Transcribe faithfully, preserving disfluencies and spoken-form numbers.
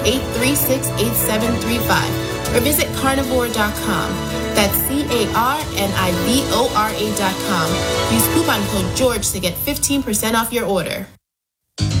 eight three six, eight seven three five or visit carnivore dot com. That's C A R N I V O R A dot com. Use coupon code George to get fifteen percent off your order.